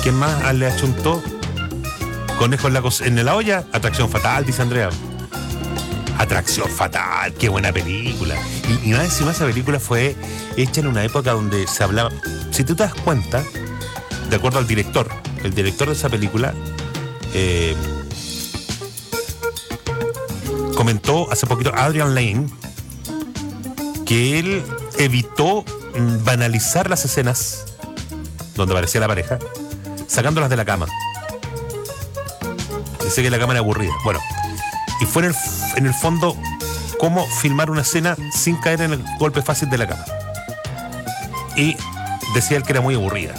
¿Quién más le achuntó? Conejo en la olla. Atracción fatal, dice Andrea. Atracción fatal, qué buena película. Y más encima esa película fue hecha en una época donde se hablaba. Si tú te das cuenta, de acuerdo al director, el director de esa película comentó hace poquito, Adrian Lane, que él evitó banalizar las escenas donde aparecía la pareja, sacándolas de la cama. Dice que la cama era aburrida. Bueno, y fue en el fondo cómo filmar una escena sin caer en el golpe fácil de la cama. Y decía él que era muy aburrida.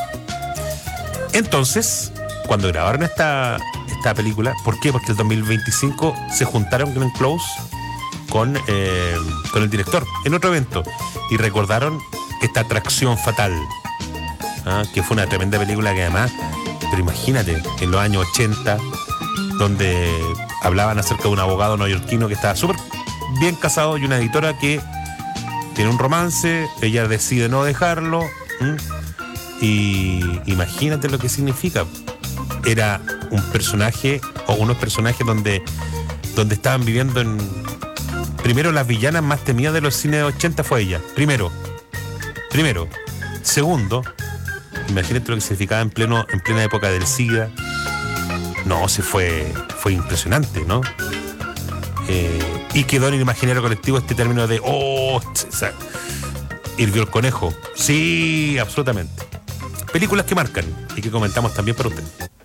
Entonces, cuando grabaron esta película, ¿por qué? Porque el 2025 se juntaron Glenn Close con el director en otro evento y recordaron esta Atracción fatal, que fue una tremenda película que además, pero imagínate, en los años 80, donde hablaban acerca de un abogado neoyorquino que estaba súper bien casado y una editora que tiene un romance, ella decide no dejarlo, y imagínate lo que significa. Era un personaje o unos personajes donde estaban viviendo en... Primero, las villanas más temidas de los cines de 80 fue ella. Primero. Segundo, imagínate lo que significaba en plena época del SIDA. No, fue impresionante, ¿no? Y quedó en el imaginario colectivo este término de hirvió el conejo. Sí, absolutamente. Películas que marcan y que comentamos también para usted.